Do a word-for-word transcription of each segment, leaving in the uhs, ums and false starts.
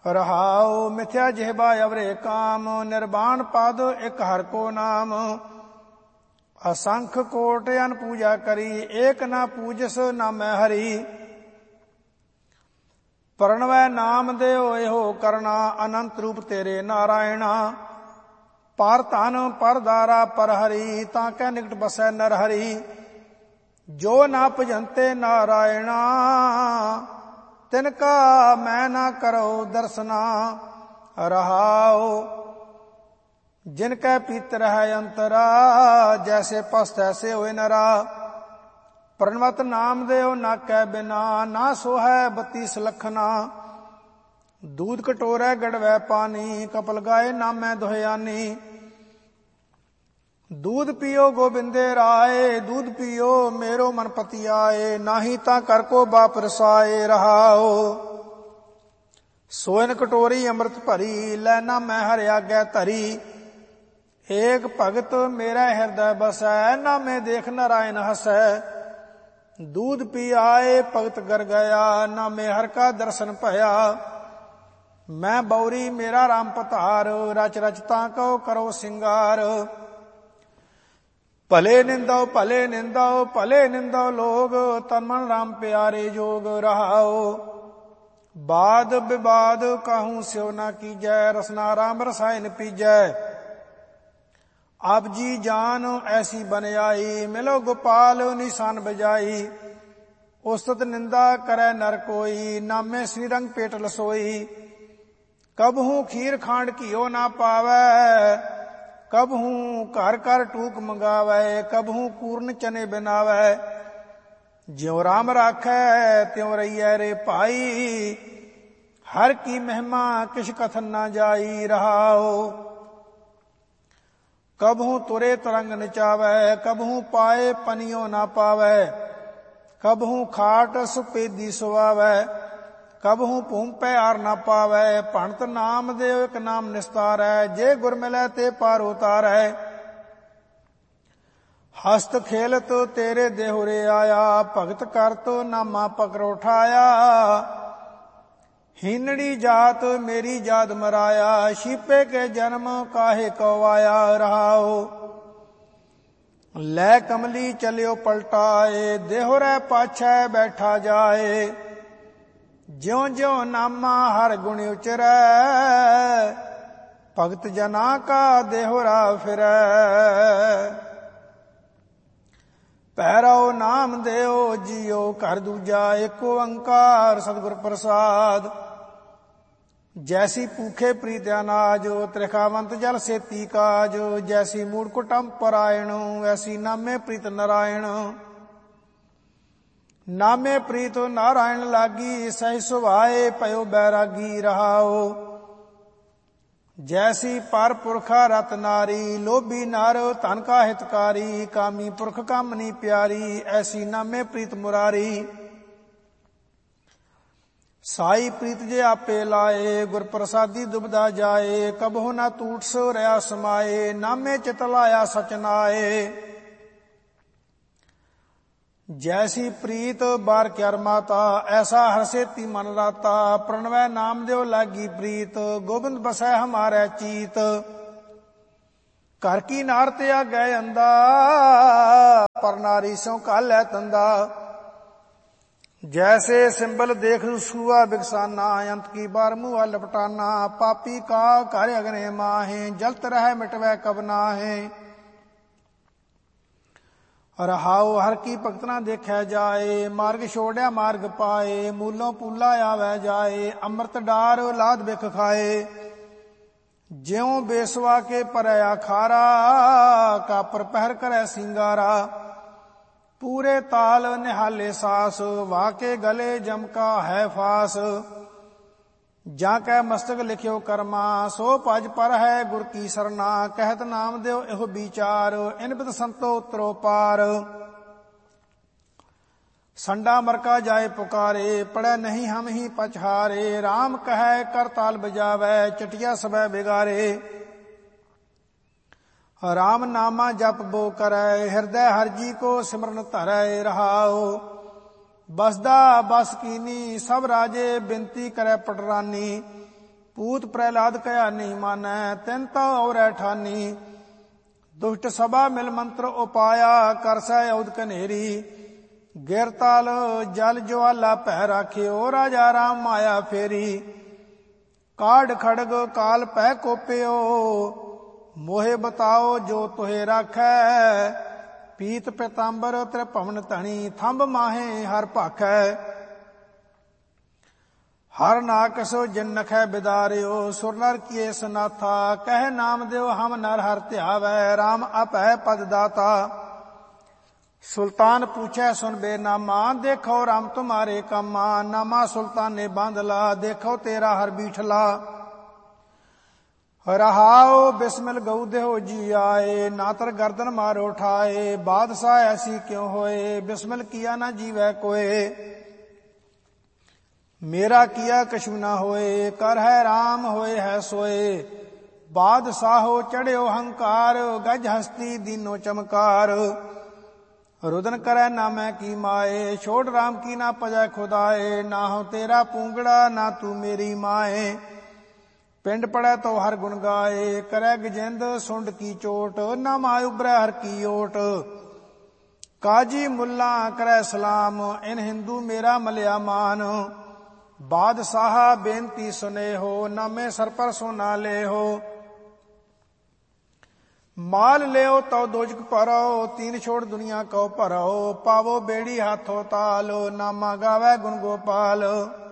ਰਹਾਉ ਮਿਥਿਆ ਜਿਹਬਾ ਅਵਰੇ ਕਾਮ, ਨਿਰਵਾਣ ਪਦ ਇਕ ਹਰਿ ਕੋ ਨਾਮ। ਅਸੰਖ ਕੋਟ ਅਨ ਪੂਜਾ ਕਰੀ, ਏਕ ਨਾ ਪੂਜਸ ਨਾਮੈ ਹਰੀ। ਪਰਣਵੈ ਨਾਮ ਦਿਓ ਇਹੋ ਕਰਨਾ, ਅਨੰਤ ਰੂਪ ਤੇਰੇ ਨਾਰਾਇਣਾ। ਪਰ ਧਨ ਪਰ ਦਾਰਾ ਪਰ ਹਰੀ, ਤਾਂ ਕੈ ਨਿਕਟ ਬਸੈ ਨਰ ਹਰੀ। ਜੋ ਨਾ ਭਜੰਤੇ ਨਾਰਾਇਣਾ, ਤਿਨ ਕਾ ਮੈਂ ਨਾ ਕਰੋ ਦਰਸਨਾ। ਰਹਾਉ ਜਿਨ ਕੈ ਪੀਤਰ ਹੈ ਅੰਤਰਾ, ਜੈਸੇ ਪਸ ਤੈਸੇ ਹੋਏ ਨਰਾ। ਪ੍ਰਣਵਤ ਨਾਮ ਦਿਓ ਨਾ ਕੈ ਬਿਨਾ, ਨਾ ਸੋਹੈ ਬੱਤੀਸ ਲਖਨਾ। ਦੂਧ ਕਟੋਰੈ ਗੜਵੈ ਪਾਨੀ, ਕਪਲ ਗਾਏ ਨਾਮੈ ਦੁਹਿਆਨੀ। दूध पियो गोबिंदे राय, दूध पियो मेरो मन पति आए। नाही ता कर को बाप रसाए। रहाओ सोयन कटोरी अमृत भरी, लैना मैं हर आगे धरी। एक भगत मेरा हृदय बसै, ना मैं देख नारायण हसै। दूध पी आए भगत गर गया, ना मैं हर का दर्शन भया। मैं बौरी मेरा राम पतार, रच रच ता कहो करो सिंगार। भले निंदो भले निंदो भले निंदो लोग, तन मन राम प्यारे जोग। रहाओ बाद विवाद कहूँ स्यो ना कीजै, रसना राम रसायन पीजै। आप जी जान ऐसी बन आई, मिलो गोपाल निशान बजाई। उस्तत निंदा करे नर कोई, नामे श्रीरंग पेट लसोई। कबहू खीर खांड घियो ना पावै, कबहू घर घर टूक मंगावै। कबहू पूर्ण चने बनावै, ज्यों राम राखै त्यों रहिए रे भाई। हर की महिमा किश कथन ना जाई। रहाओ कबहू तुरे तरंग नचावै, कबहू पाए पनियो ना पावै। कबहू खाट सुपेदी सुवावै, कबहू भूम पै आर ना पावै। भणत नाम देव एक नाम निस्तारै, जे गुर मिलै ते पार उतारै। हस्त खेलत तेरे देहुरे आया, भगत करत नामा पकड़ उठाया। हीनड़ी जात मेरी जात मराया, छिपे के जन्म काहे को आया। रहाओ लै कमली चलियो पलटाए, देहुरे पाछै बैठा जाए। ज्यों ज्यों नामा हर गुण उचरै, भगत जना का देहुरा फिरै। पैरो नाम देओ जियो कर दूजा, एको ओंकार सतगुर प्रसाद। जैसी भूखे प्रीत अनाज, त्रिखावंत जल सेती काज। जैसी मूड कुटम परायण, ऐसी नामे प्रीत नारायण। नामे प्रीत नारायण लागी, सही सुभाए पयो बैरागी। रहाओ जैसी पर पुरखा रत नारी, लोभी नर धन का हितकारी। कामी पुरख कामनी प्यारी, ऐसी नामे प्रीत मुरारी। साई प्रीत जे आपे लाए, गुर प्रसादी दुबदा जाए। कबहु ना टूट सो रहा समाए, नामे चित लाया सच नाए। जैसी प्रीत बार क्यार माता, ऐसा हरसेती मन राता। प्रणवै नाम देव लागी प्रीत, गोबिंद बसै हमारे चीत। घर की नार त्याग गए अंदा, पर नारी सो कालै तंदा। जैसे सिंबल देख सुआ बिकसाना, अंत की बार मुआ लपटाना। पापी का घर अग्नि माहे, जलत रह मिटवै कब नाहे। रहाओ हर की भगत ना देखै जाए, मार्ग छोड़िया मार्ग पाए। मूलों पूला आवे जाए, अमृत डार लाद बिख खाए। ज्यों बेसवा के परया खारा, कापर पहर करे सिंगारा। पूरे ताल निहाले सास, वाके गले जमका है फास। जाकै मस्तक लिखियो कर्मा, सो भज पर है गुर की सरना। कहत नाम देव एहो विचार, इन बिद संतो उतरो पार। संडा मरका जाए पुकारे, पड़े नहीं हम ही पछारे। राम कहे कर ताल बजावे, चटिया सबे बिगारे। राम नामा जप बो करे, हृदय हर जी को सिमरन धरै। रहाओ बसदा बस कीनी, सब राजे बिनती करे पटरानी। पूत प्रहलाद कया नहीं मानै, तिन तो और ठानी। दुष्ट सभा मिल मंत्र उपाया, कर सै औद कनेरी। गिरताल जल ज्वाला पै राखियो, राजा राम माया फेरी। काढ़ खड़ग काल पै कोपियो, मोहे बताओ जो तुहे राखै। पीत पीतांबर त्रिभवन धनी, थंब माहे हर भाखै। हर नाकसो जिन नखै बिदारियो, सुर नर किए सनाथा। कह नाम देव हम नर हर ध्यावै, राम अपै पद दाता। सुल्तान पूछै सुन बेनामा, देखो राम तुम्हारे कामा। नामा सुल्तान ने बांधला, देखो तेरा हर बीठला। रहाओ बिस्मिल गऊ देहो जी आए, नातर गर्दन मारो ठाए। बादशाह ऐसी क्यों होए, बिस्मिल किया ना जीवै कोय। मेरा किया कछु ना होए, कर है राम होए है सोए। बादशाहो चढ़्यो हंकार, गज हस्ती दीनो चमकार। रुदन करे ना मैं की माए, छोड़ राम की ना पजै खुदाए। ना हो तेरा पूंगड़ा, ना तू मेरी माए। पिंड पड़े तो हर गुण गाए, करे गजेंद सुंड की चोट। ना माय उबरै हर की ओट। काजी मुल्ला करे सलाम, इन हिंदू मेरा मलिया मान। बादशाह बेनती सुने हो, नामे सर पर सोना ले हो। माल लेओ तो दोजक परो, तीन छोड़ दुनिया को परो। पावो बेड़ी हाथों ताल, नामा गावे गुण गोपाल।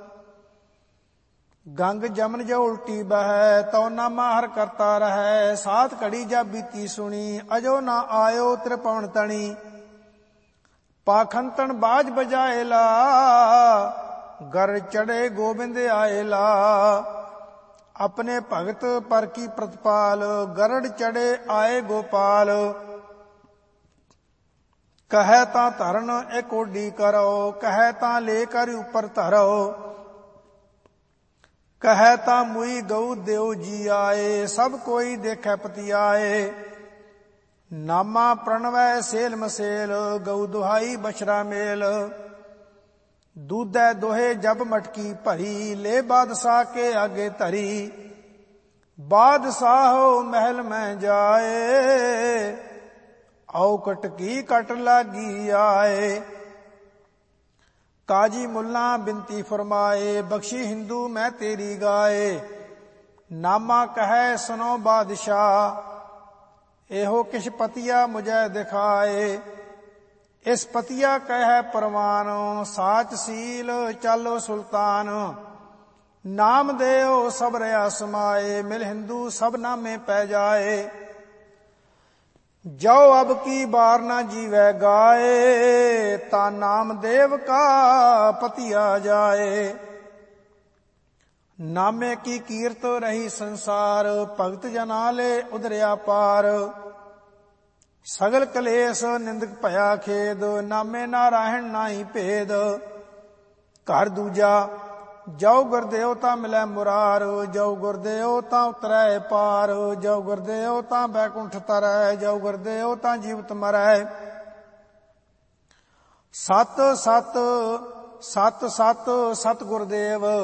गंग जमन जो उल्टी बहै, तो नामा हर करता रहै। सात घड़ी जब बीती सुनी, अजो ना आयो त्रिभवन तणी। पाखंतन बाज बजाएला, गर चढ़े गोबिंद आएला। अपने भगत पर की प्रतिपाल, गरड़ चढ़े आए गोपाल। कहे ता धरन एक ओडी करो, कहे ता लेकर ऊपर धरो। कहे ता मुई गऊ देव जी आए, सब कोई देखे पति आए। नामा प्रणवै सेल मसेल, गऊ दुहाई बछरा मेल। दूधै दोहे जब मटकी भरी, ले बादशाह के आगे धरी। बादशाह महल में जाए, औकट की कट लागी आए। काजी मुल्ला बिनती फरमाए, बख्शी हिंदू मैं तेरी गाए। नामा कहे सुनो बादशाह, एहो किश पतिया मुझे दिखाए। इस पतिया कह परवान, साच सील चालो सुल्तान। नाम देओ सब रया समाए, मिल हिंदू सब नामे पै जाए। जो अब की बार ना जीवै गाए, ता नाम देव का पतिया जाए। नामे की कीर्त रही संसार, भगत जना ले उदरिया पार। सगल कलेश निंदक भया खेद, नामे नारायण नाई भेद। घर दूजा जो गुरदेव ता मिलै मुरार, जो गुरदेव ता उतरै पार। जो गुरदेव ता बैकुंठ तरै, जो गुरदेव ता जीवत मरै। सत सत सत सत सत गुरदेव।